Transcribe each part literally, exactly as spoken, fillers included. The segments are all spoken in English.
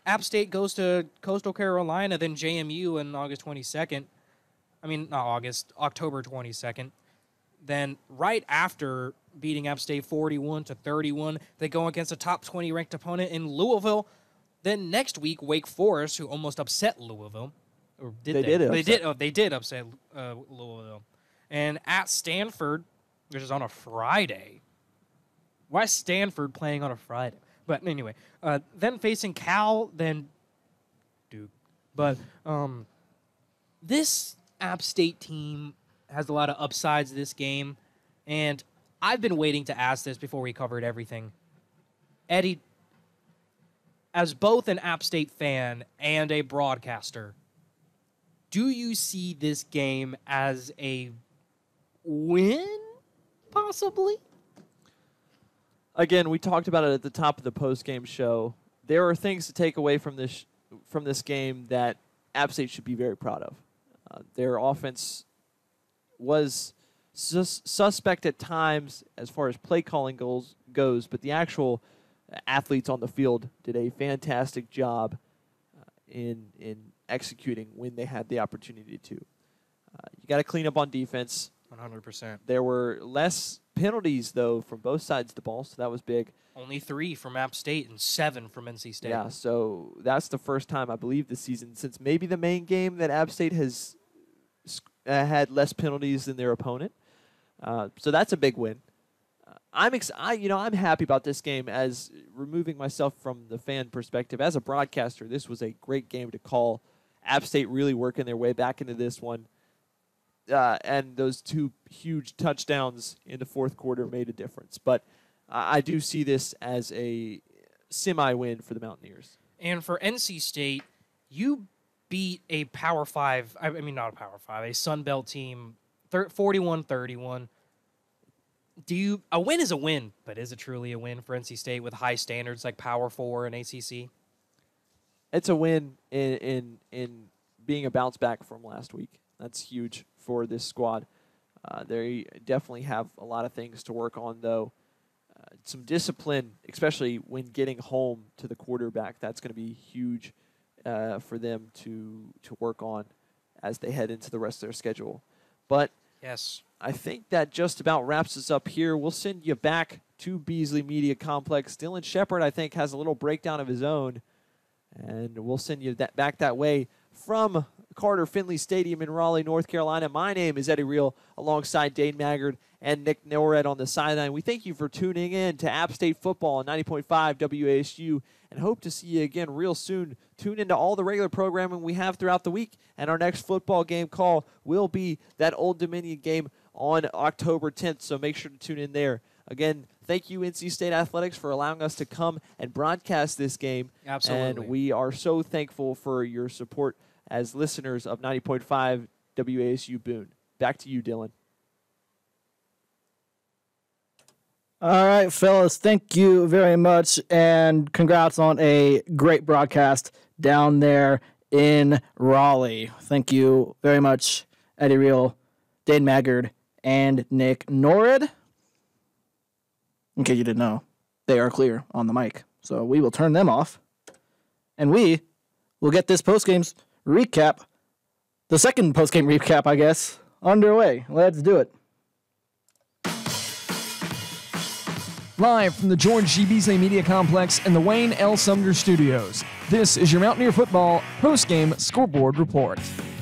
App State goes to Coastal Carolina, then J M U on August twenty-second. I mean, not August, October twenty-second. Then right after beating App State forty-one to thirty-one, they go against a top twenty ranked opponent in Louisville. Then next week, Wake Forest, who almost upset Louisville. Or did they, they? did They upset. did. Oh, they did upset uh, Louisville. And at Stanford, which is on a Friday. Why is Stanford playing on a Friday? But anyway, uh, then facing Cal, then Duke. But um, this App State team has a lot of upsides this game, and I've been waiting to ask this before we covered everything. Eddie, as both an App State fan and a broadcaster, do you see this game as a win, possibly? Again, we talked about it at the top of the post-game show. There are things to take away from this from this game that App State should be very proud of. Uh, their offense was sus- suspect at times as far as play calling goals goes, but the actual athletes on the field did a fantastic job uh, in in executing when they had the opportunity to. Uh, you got to clean up on defense. one hundred percent. There were less penalties, though, from both sides of the ball, so that was big. Only three from App State and seven from N C State. Yeah, so that's the first time, I believe, this season, since maybe the main game, that App State has uh, had less penalties than their opponent. Uh, so that's a big win. Uh, I'm ex- I, you know, I'm happy about this game. As removing myself from the fan perspective, as a broadcaster, this was a great game to call. App State really working their way back into this one. Uh, and those two huge touchdowns in the fourth quarter made a difference. But uh, I do see this as a semi-win for the Mountaineers. And for N C State, you beat a Power Five, I mean, not a Power Five, a Sun Belt team, forty-one thirty-one. Do you, a win is a win, but is it truly a win for N C State with high standards like Power Four and A C C? It's a win in in, in being a bounce back from last week. That's huge for this squad. Uh, they definitely have a lot of things to work on, though. Uh, some discipline, especially when getting home to the quarterback. That's going to be huge uh, for them to to work on as they head into the rest of their schedule. But yes, I think that just about wraps us up here. We'll send you back to Beasley Media Complex. Dylan Shepard, I think, has a little breakdown of his own, and we'll send you that back that way from Carter Finley Stadium in Raleigh, North Carolina. My name is Eddie Reel, alongside Dane Maggard and Nick Norred on the sideline. We thank you for tuning in to App State Football on ninety point five W A S U, and hope to see you again real soon. Tune into all the regular programming we have throughout the week, and our next football game call will be that Old Dominion game on October tenth, so make sure to tune in there. Again, thank you, N C State Athletics, for allowing us to come and broadcast this game. Absolutely. And we are so thankful for your support as listeners of ninety point five W A S U Boone. Back to you, Dylan. All right, fellas, thank you very much, and congrats on a great broadcast down there in Raleigh. Thank you very much, Eddie Reel, Dane Maggard, and Nick Norred. In case you didn't know, they are clear on the mic, so we will turn them off, and we will get this postgame's recap, the second postgame recap, I guess, underway. Let's do it. Live from the George G. Beasley Media Complex and the Wayne L. Sumner Studios, this is your Mountaineer Football postgame scoreboard report.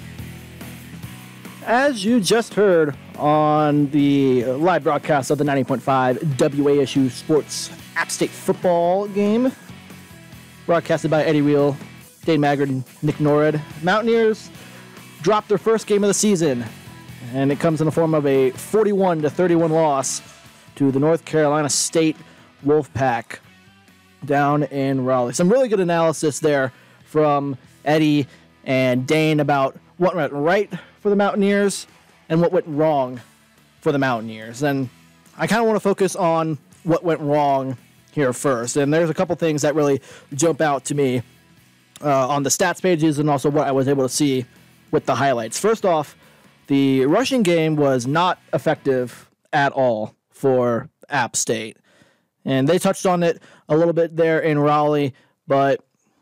As you just heard on the live broadcast of the ninety point five W A S U Sports App State football game, broadcasted by Eddie Reel, Dane Maggard, and Nick Norred, Mountaineers dropped their first game of the season, and it comes in the form of a forty-one to thirty-one loss to the North Carolina State Wolfpack down in Raleigh. Some really good analysis there from Eddie and Dane about what went right for the Mountaineers and what went wrong for the Mountaineers. And I kind of want to focus on what went wrong here first. And there's a couple things that really jump out to me uh, on the stats pages and also what I was able to see with the highlights. First off, the rushing game was not effective at all for App State. And they touched on it a little bit there in Raleigh, but